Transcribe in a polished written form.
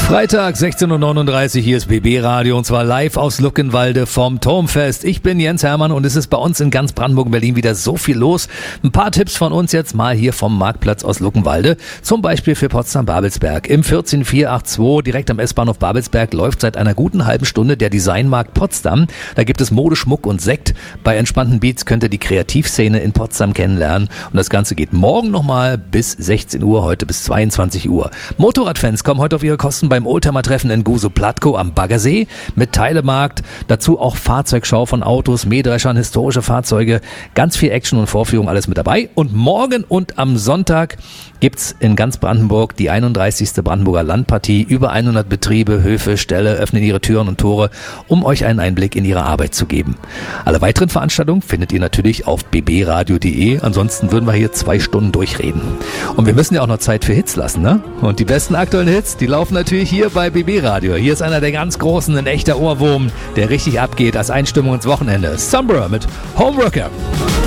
Freitag, 16.39 Uhr, hier ist BB Radio und zwar live aus Luckenwalde vom Turmfest. Ich bin Jens Hermann und es ist bei uns in ganz Brandenburg und Berlin wieder so viel los. Ein paar Tipps von uns jetzt mal hier vom Marktplatz aus Luckenwalde. Zum Beispiel für Potsdam-Babelsberg. Im 14482 direkt am S-Bahnhof Babelsberg läuft seit einer guten halben Stunde der Designmarkt Potsdam. Da gibt es Mode, Schmuck und Sekt. Bei entspannten Beats könnt ihr die Kreativszene in Potsdam kennenlernen. Und das Ganze geht morgen nochmal bis 16 Uhr, heute bis 22 Uhr. Motorradfans kommen heute auf ihre Kosten beim Oldtimer-Treffen in Gusow-Platkow am Baggersee mit Teilemarkt, dazu auch Fahrzeugschau von Autos, Mähdreschern, historische Fahrzeuge, ganz viel Action und Vorführung, alles mit dabei. Und morgen und am Sonntag gibt's in ganz Brandenburg die 31. Brandenburger Landpartie. Über 100 Betriebe, Höfe, Ställe öffnen ihre Türen und Tore, um euch einen Einblick in ihre Arbeit zu geben. Alle weiteren Veranstaltungen findet ihr natürlich auf bbradio.de. Ansonsten würden wir hier 2 Stunden durchreden. Und wir müssen ja auch noch Zeit für Hits lassen, ne? Und die besten aktuellen Hits, die laufen natürlich hier bei BB Radio. Hier ist einer der ganz großen, ein echter Ohrwurm, der richtig abgeht als Einstimmung ins Wochenende. Sombra mit Homeworker.